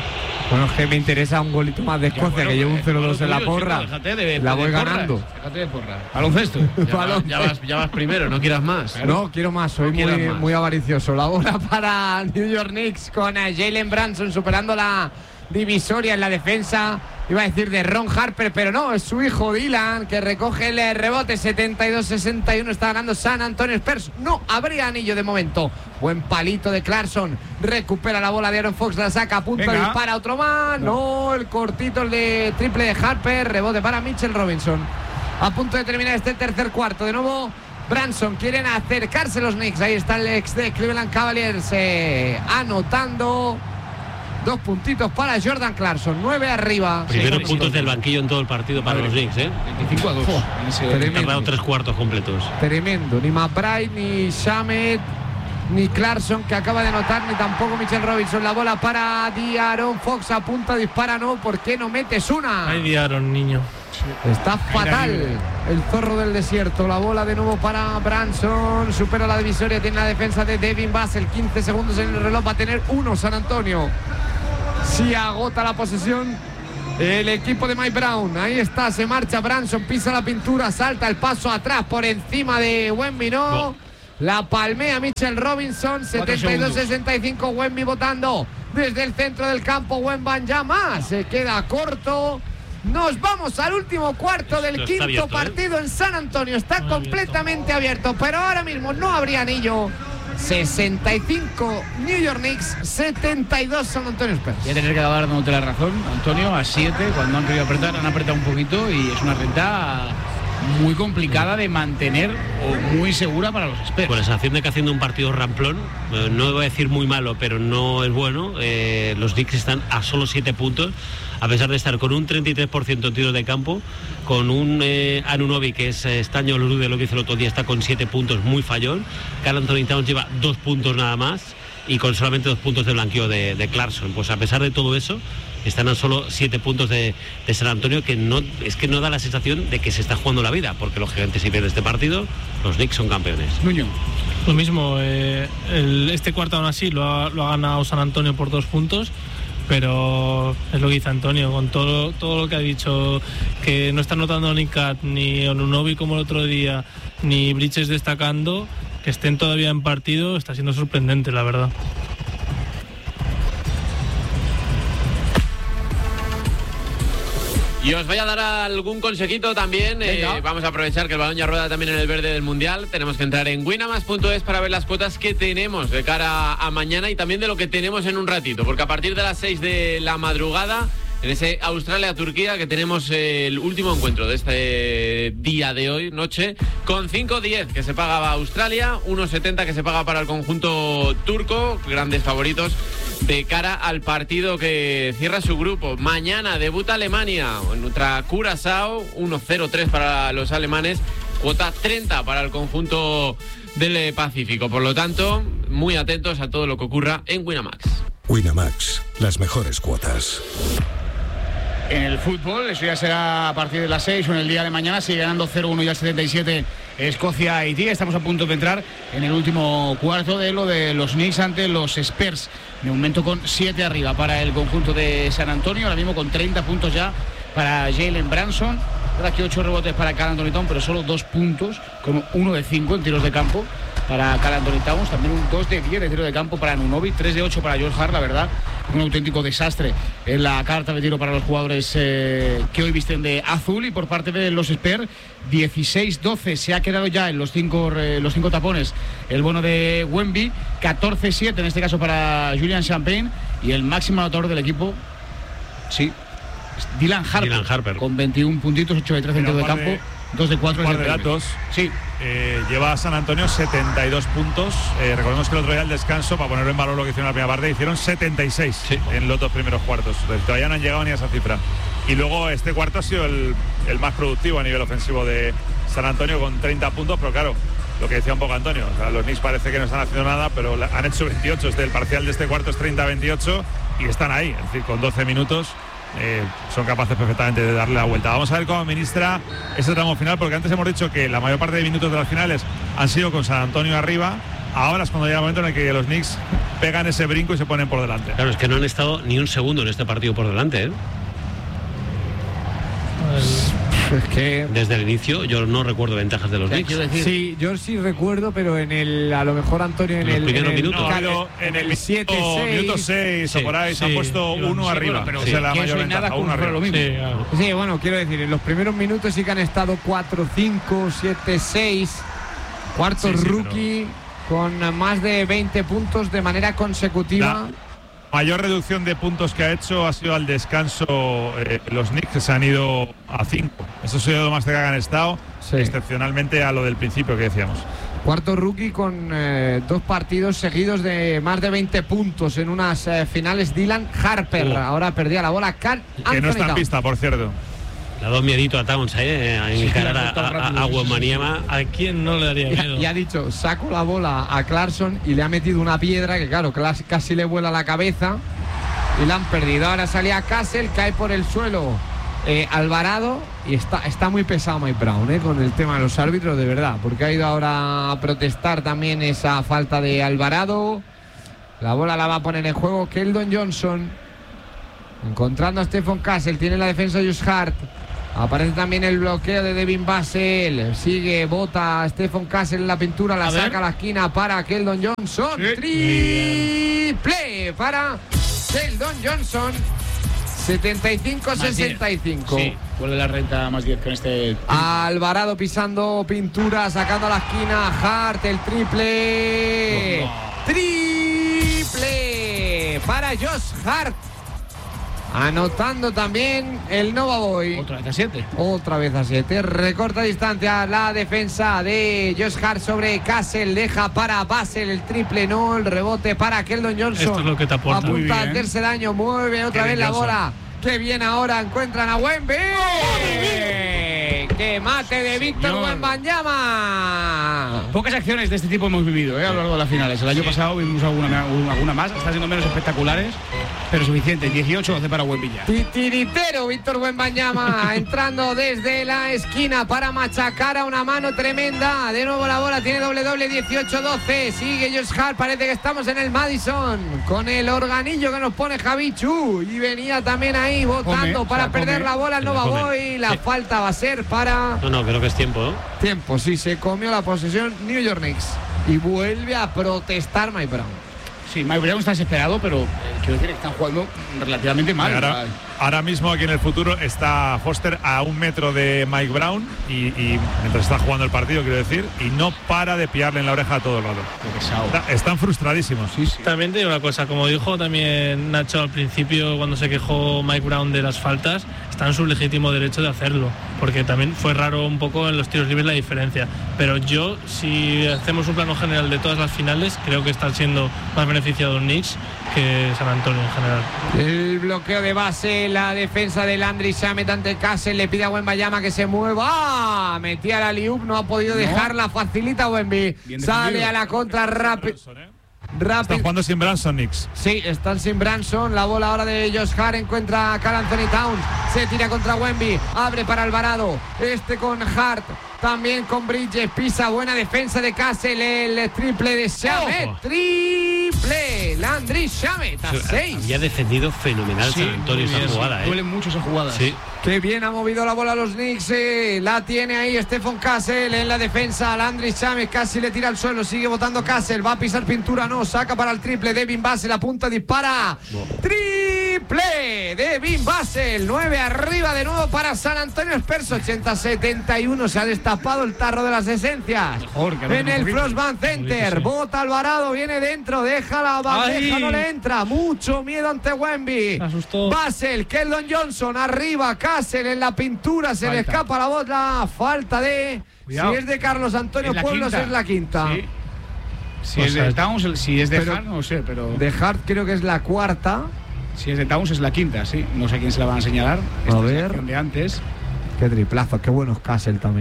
Bueno, es que me interesa un golito más de Escocia, que llevo un 0-2 en la porra. La voy ganando. Déjate de porra. Baloncesto. Ya vas primero, no quieras más. No, quiero más, soy muy avaricioso. La bola para New York Knicks con Jalen Brunson superando la divisoria en la defensa. Iba a decir de Ron Harper, pero no, es su hijo Dylan que recoge el rebote. 72-61 está ganando San Antonio Spurs. No habría anillo de momento. Buen palito de Clarkson. Recupera la bola de Aaron Fox, la saca a punto, dispara otro más. No, el cortito, el de triple de Harper. Rebote para Mitchell Robinson. A punto de terminar este tercer cuarto. De nuevo Brunson, quieren acercarse los Knicks. Ahí está el ex de Cleveland Cavaliers anotando. 2 puntitos para Jordan Clarkson, 9 arriba. Primeros puntos del banquillo en todo el partido para los Knicks, 25-2. Han tardado 3 cuartos completos. Tremendo. Ni McBride, ni Shamet, ni Clarkson, que acaba de anotar, ni tampoco Mitchell Robinson. La bola para Aaron Fox, apunta, dispara, no. ¿Por qué no metes una? Ay, Aaron, niño. Está fatal el zorro del desierto. La bola de nuevo para Brunson. Supera la divisoria, tiene la defensa de Devin Vassell. 15 segundos en el reloj, va a tener 1 San Antonio. Si agota la posesión el equipo de Mike Brown. Ahí está, se marcha Brunson, pisa la pintura, salta el paso atrás por encima de Wemby, no. La palmea Mitchell Robinson. 72-65, Wemby votando desde el centro del campo. Wembanyama se queda corto. Nos vamos al último cuarto del quinto abierto, partido en San Antonio. Está completamente abierto, pero ahora mismo no habría anillo. 65 New York Knicks, 72 San Antonio Spurs. Voy a tener que dándote la razón, Antonio, a 7 cuando han querido apretar, han apretado un poquito y es una renta muy complicada de mantener o muy segura para los Spurs. Con la sensación de que haciendo un partido ramplón, no voy a decir muy malo, pero no es bueno, los Knicks están a solo 7 puntos, a pesar de estar con un 33% en tiros de campo, con un Anunoby que es estaño de lo que hizo el otro día, está con 7 puntos, muy fallón. Karl Anthony Towns lleva 2 puntos nada más y con solamente 2 puntos de blanqueo de Clarkson. Pues a pesar de todo eso, están a solo 7 puntos de San Antonio, que no da la sensación de que se está jugando la vida, porque lógicamente si pierde este partido, los Knicks son campeones. Nuño. Lo mismo, este cuarto aún así lo ha ganado San Antonio por 2 puntos, pero es lo que dice Antonio, con todo lo que ha dicho, que no está notando ni Cat, ni Anunoby como el otro día, ni Bridges destacando, que estén todavía en partido, está siendo sorprendente, la verdad. Y os voy a dar algún consejito también. Vamos a aprovechar que el balón ya rueda también en el verde del Mundial. Tenemos que entrar en winamax.es para ver las cuotas que tenemos de cara a mañana y también de lo que tenemos en un ratito. Porque a partir de las 6 de la madrugada, en ese Australia-Turquía, que tenemos el último encuentro de este día de hoy, noche, con 5.10 que se paga a Australia, 1.70 que se paga para el conjunto turco, grandes favoritos de cara al partido que cierra su grupo. Mañana debuta Alemania contra Curazao, 1-0-3 para los alemanes, cuota 30 para el conjunto del Pacífico. Por lo tanto, muy atentos a todo lo que ocurra en Winamax. Winamax, las mejores cuotas. En el fútbol, eso ya será a partir de las 6 o en el día de mañana. Sigue ganando 0-1 ya el 77 Escocia-Haití. Estamos a punto de entrar en el último cuarto de lo de los Knicks ante los Spurs. De momento con 7 arriba para el conjunto de San Antonio. Ahora mismo con 30 puntos ya para Jalen Brunson. Aquí 8 rebotes para Karl Anthony Towns, pero solo 2 puntos, como 1 de 5 en tiros de campo para Karl Anthony Towns. También un 2 de 10 de tiro de campo para Anunoby, 3 de 8 para Josh Hart, la verdad. Un auténtico desastre en la carta de tiro para los jugadores que hoy visten de azul. Y por parte de los Spurs, 16-12 se ha quedado ya en los 5 tapones el bono de Wemby, 14-7 en este caso para Julian Champagne, y el máximo anotador del equipo, sí, Dylan Harper, con 21 puntitos, 8 de 13 en tiro de campo, 2 de 4 un par de datos. Sí. Lleva a San Antonio 72 puntos. Recordemos que el otro día al descanso, para ponerlo en valor lo que hicieron en la primera parte, hicieron 76 en los 2 primeros cuartos. Entonces, todavía no han llegado ni a esa cifra. Y luego este cuarto ha sido el más productivo a nivel ofensivo de San Antonio, con 30 puntos, pero claro, lo que decía un poco Antonio, o sea, los Knicks parece que no están haciendo nada, pero han hecho 28. El parcial de este cuarto es 30-28 y están ahí, es decir, con 12 minutos. Son capaces perfectamente de darle la vuelta. Vamos a ver cómo administra ese tramo final, porque antes hemos dicho que la mayor parte de minutos de las finales han sido con San Antonio arriba, ahora es cuando llega el momento en el que los Knicks pegan ese brinco y se ponen por delante. Claro, es que no han estado ni un segundo en este partido por delante, ¿eh? Es que desde el inicio yo no recuerdo ventajas de los Knicks. Sí, yo sí recuerdo, pero a lo mejor Antonio en el primeros minutos. En el 7-6. Minuto 6 o por ahí se han puesto uno arriba. Pero Esa es la mayor nada ventaja, uno arriba. lo mismo. Sí, bueno, quiero decir, en los primeros minutos sí que han estado 4-5, 7-6. Cuarto rookie con más de 20 puntos de manera consecutiva. Mayor reducción de puntos que ha hecho ha sido al descanso. Los Knicks que se han ido a 5. Eso ha sido lo más cerca que han estado, excepcionalmente a lo del principio que decíamos. Cuarto rookie con 2 partidos seguidos de más de 20 puntos en unas finales. Dylan Harper. Ahora perdía la bola. Que no está en pista, por cierto. Le ha dado miedito a Towns, a encarar a Wembanyama. ¿A quién no le daría miedo? Y ha dicho, saco la bola a Clarkson y le ha metido una piedra que, claro, casi le vuela la cabeza y la han perdido. Ahora salía Castle, cae por el suelo Alvarado y está muy pesado Mike Brown con el tema de los árbitros, de verdad, porque ha ido ahora a protestar también esa falta de Alvarado. La bola la va a poner en juego Keldon Johnson, encontrando a Stephon Castle. Tiene la defensa Josh Hart. Aparece también el bloqueo de Devin Vassell. Sigue, bota a Stephon Castle en la pintura. La saca a la esquina para Keldon Johnson. Triple para Keldon Johnson. 75-65. Sí, vuelve la renta más 10 con este. Alvarado pisando pintura, sacando a la esquina. Hart, el triple. Triple para Josh Hart. Anotando también el Nova Boy. Otra vez a 7. Otra vez a 7. Recorta distancia la defensa de Josh Hart sobre Castle. Deja para Vassell el triple. No, el rebote para Keldon Johnson. Esto es lo que te aporta. Apunta al tercer daño. Mueve otra vez la bola. Qué bien ahora encuentran a Wemby. ¡Qué mate de Víctor Wembanyama! Pocas acciones de este tipo hemos vivido a lo largo de las finales. El año pasado vimos alguna más. Están siendo menos espectaculares, pero suficiente. 18-12 para Wemby ya. Titiritero Víctor Wembanyama entrando desde la esquina para machacar a una mano tremenda. De nuevo la bola tiene doble 18-12. Sigue Josh Hart. Parece que estamos en el Madison con el organillo que nos pone Javichu. Y venía también ahí votando para perder la bola el Nova Boy. La falta va a ser para... No, creo que es tiempo, ¿no? Tiempo, sí, se comió la posesión New York Knicks. Y vuelve a protestar Mike Brown. Sí, Mike Brown está desesperado, pero quiero decir que están jugando relativamente mal. Ahora mismo aquí en el futuro está Foster a 1 metro de Mike Brown y mientras está jugando el partido, quiero decir, y no para de pillarle en la oreja todo el rato. Están frustradísimos. Sí. También te digo una cosa, como dijo también Nacho al principio cuando se quejó Mike Brown de las faltas, está en su legítimo derecho de hacerlo, porque también fue raro un poco en los tiros libres la diferencia. Pero yo, si hacemos un plano general de todas las finales, creo que están siendo más beneficiados Knicks que San Antonio en general. El bloqueo de base, la defensa de Landry Shamet ante Castle, le pide a Wembanyama que se mueva. Metía la alley-oop, no ha podido dejarla, facilita Wemby. Sale a la contra rápido. Están jugando sin Branson Knicks. Sí, están sin Branson. La bola ahora de Josh Hart, encuentra a Karl Anthony Towns. Se tira contra Wemby, abre para Alvarado. Con Hart, también con Bridges. Pisa, buena defensa de Castle. El triple de Shamet. Triple Landry Shamet a 6. Había defendido fenomenal San Antonio esa jugada. Duele mucho esa jugada. Sí. Qué bien ha movido la bola a los Knicks. La tiene ahí Stephon Castle en la defensa. Landry Shamet casi le tira al suelo. Sigue botando Castle. Va a pisar pintura. No, saca para el triple. Devin Vassell apunta, dispara. Triple Devin Vassell. 9 arriba de nuevo para San Antonio Spurs. 80-71. Se ha destapado el tarro de las esencias. En el Frost Bank Center. Bota Alvarado. Viene dentro. Deja la bandeja. No le entra. Mucho miedo ante Wemby. Vassell. Keldon Johnson arriba. Castle en la pintura, se le escapa la voz, la falta de... Cuidado. Si es de Carlos Antonio Pueblos es la quinta. Sí. Si es de Towns, si es de Hart, no sé, pero... De Hart creo que es la cuarta. Si es de Towns es la quinta, sí. No sé a quién se la van a señalar. A ver. De antes. Qué triplazo, qué buenos Castle también,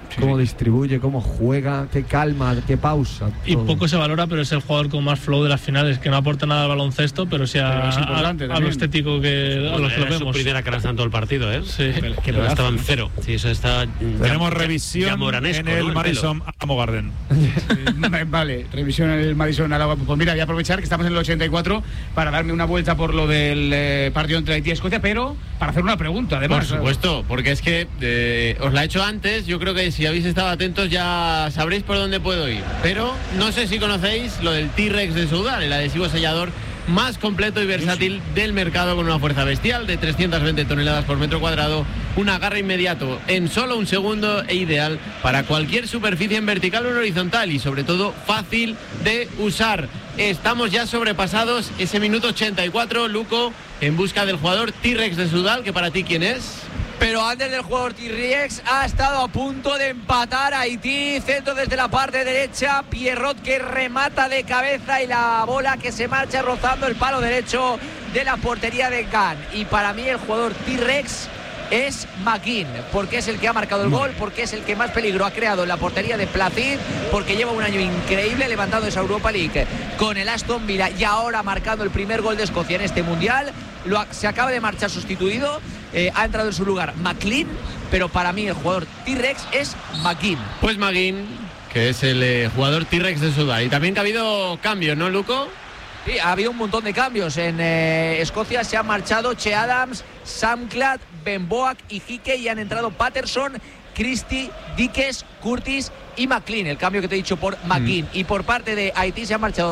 cómo distribuye, cómo juega, qué calma, qué pausa. Y poco se valora, pero es el jugador con más flow de las finales, que no aporta nada al baloncesto, pero sí a lo estético que a los que lo vemos. Su primera canasta en todo el partido, ¿eh? Sí. Que estaba en cero. Sí, eso está. Tenemos revisión en el Madison Amo Garden. Vale, revisión en el Madison Alaba. Pues mira, voy a aprovechar que estamos en el 84 para darme una vuelta por lo del partido entre Haití y Escocia, pero para hacer una pregunta, además. Por supuesto, porque es que os la he hecho antes. Yo creo que si habéis estado atentos ya sabréis por dónde puedo ir. Pero no sé si conocéis lo del T-Rex de Soudal, el adhesivo sellador más completo y versátil del mercado, con una fuerza bestial de 320 toneladas por metro cuadrado, un agarre inmediato en solo un segundo e ideal para cualquier superficie en vertical o en horizontal, y sobre todo fácil de usar. Estamos ya sobrepasados ese minuto 84, Luco, en busca del jugador T-Rex de Soudal, que para ti, ¿quién es? Pero antes del jugador T-Rex ha estado a punto de empatar a Haití. Centro desde la parte derecha, Pierrot que remata de cabeza y la bola que se marcha rozando el palo derecho de la portería de Ghan. Y para mí el jugador T-Rex es McKean, porque es el que ha marcado el gol, porque es el que más peligro ha creado en la portería de Placid, porque lleva un año increíble levantando esa Europa League con el Aston Villa y ahora marcando el primer gol de Escocia en este Mundial. Se acaba de marchar sustituido, ha entrado en su lugar McLean, pero para mí el jugador T-Rex es McKean. Pues McKean, que es el jugador T-Rex de Sudán. Y también que ha habido cambios, ¿no, Luco? Sí, ha habido un montón de cambios. En Escocia se han marchado Che Adams, Samklad, Ben Boak y Hickey, y han entrado Patterson, Christie, Dickes, Curtis y McLean. El cambio que te he dicho por McKean. Y por parte de Haití se han marchado